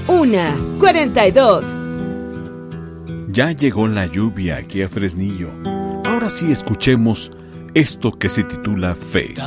1:42. Ya llegó la lluvia aquí a Fresnillo. Ahora sí escuchemos esto que se titula Fe.